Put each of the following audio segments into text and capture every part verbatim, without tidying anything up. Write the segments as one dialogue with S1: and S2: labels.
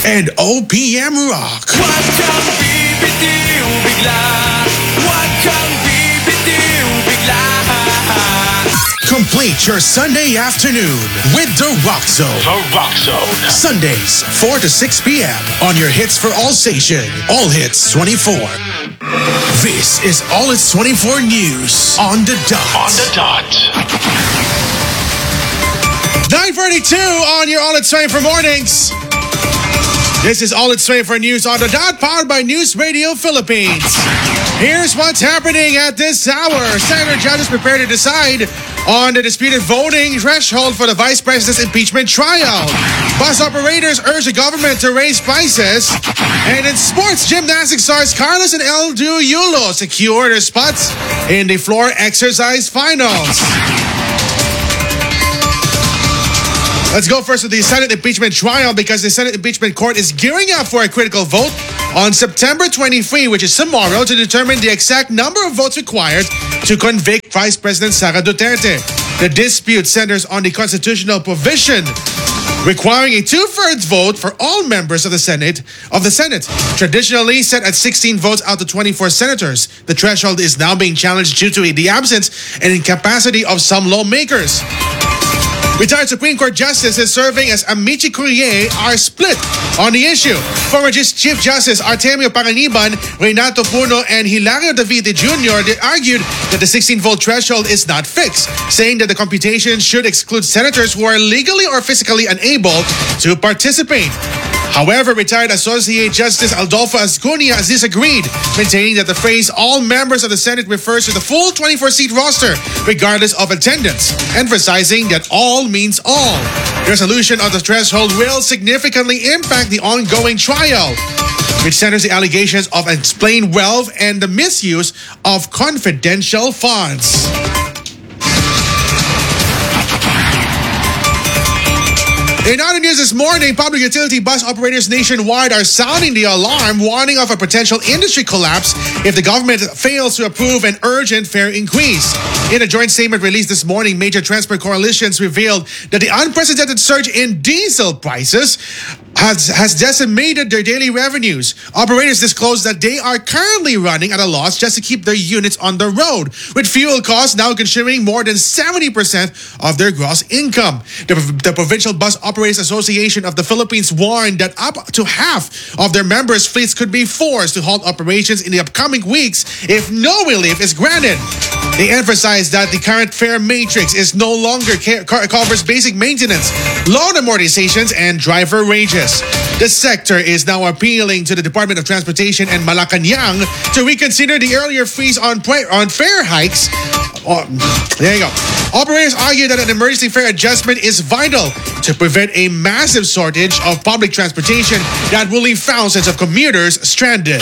S1: and O P M Rock.
S2: Huwag kang bibitiw bigla. Huwag kang bibitiw bigla.
S1: Complete your Sunday afternoon with The Rock Zone.
S3: The Rock Zone.
S1: Sundays, four to six p.m. on your Hits for All station, All Hits twenty-four. This is All Hits twenty-four News on the dot.
S3: On the dot.
S1: nine forty-two on your All Hits twenty-four mornings. This is All Hits twenty-four News on the dot, powered by News Radio Philippines. Here's what's happening at this hour. Senator judges prepare to decide on the disputed voting threshold for the Vice President's impeachment trial. Bus operators urge the government to raise prices. And in sports, gymnastics stars Carlos and Eldru Yulo secure their spots in the floor exercise finals. Let's go first with the Senate impeachment trial, because the Senate impeachment court is gearing up for a critical vote on September twenty-third, which is tomorrow, to determine the exact number of votes required to convict Vice President Sara Duterte. The dispute centers on the constitutional provision requiring a two-thirds vote for all members of the Senate of the Senate, traditionally set at sixteen votes out of twenty-four senators. The threshold is now being challenged due to the absence and incapacity of some lawmakers. Retired Supreme Court justices serving as amici curiae are split on the issue. Former Chief Justice Artemio Panganiban, Renato Puno, and Hilario Davide Junior They argued that the sixteen-vote threshold is not fixed, saying that the computation should exclude senators who are legally or physically unable to participate. However, retired Associate Justice Adolfo Azcuna disagreed, maintaining that the phrase "all members of the Senate" refers to the full twenty-four seat roster, regardless of attendance, emphasizing that all means all. The resolution of the threshold will significantly impact the ongoing trial, which centers the allegations of unexplained wealth and the misuse of confidential funds. In other news this morning, public utility bus operators nationwide are sounding the alarm, warning of a potential industry collapse if the government fails to approve an urgent fare increase. In a joint statement released this morning, major transport coalitions revealed that the unprecedented surge in diesel prices has, has decimated their daily revenues. Operators disclosed that they are currently running at a loss just to keep their units on the road, with fuel costs now consuming more than seventy percent of their gross income. The, the Provincial Bus Operators Association of the Philippines warned that up to half of their members' fleets could be forced to halt operations in the upcoming weeks if no relief is granted. They emphasized that the current fare matrix is no longer ca- covers basic maintenance, loan amortizations, and driver wages. The sector is now appealing to the Department of Transportation and Malacanang to reconsider the earlier freeze on, pri- on fare hikes. Oh, there you go. Operators argue that an emergency fare adjustment is vital to prevent a massive shortage of public transportation that will leave thousands of commuters stranded.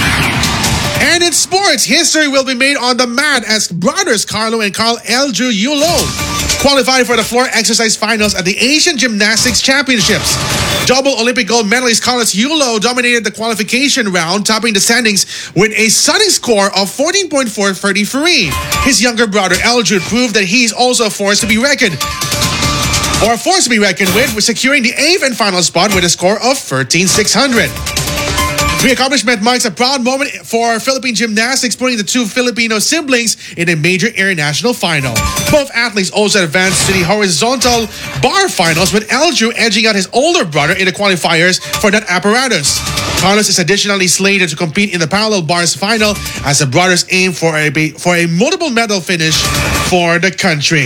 S1: And in sports, history will be made on the mat as brothers Carlo and Carl Eldru Yulo qualified for the floor exercise finals at the Asian Gymnastics Championships. Double Olympic gold medalist Carlos Yulo dominated the qualification round, topping the standings with a stunning score of fourteen point four three three. His younger brother Eldru proved that he is also a force to be reckoned or a force to be reckoned with, with securing the eighth and final spot with a score of thirteen six hundred. The accomplishment marks a proud moment for Philippine gymnastics, putting the two Filipino siblings in a major international final. Both athletes also advanced to the horizontal bar finals, with Eldru edging out his older brother in the qualifiers for that apparatus. Carlos is additionally slated to compete in the parallel bars final as the brothers aim for a, for a multiple medal finish for the country.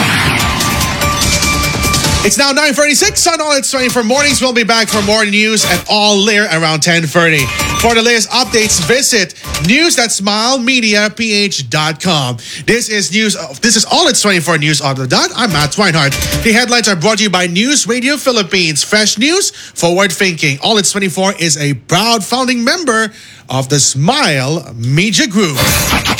S1: It's now nine thirty-six on All Hits twenty-four Mornings. We'll be back for more news at All Layer around ten thirty. For the latest updates, visit news at smile media p h dot com. This is news. This is All Hits twenty-four News on the dot. I'm Matt Swinehart. The headlines are brought to you by News Radio Philippines. Fresh news, forward thinking. All Hits twenty-four is a proud founding member of the Smile Media Group.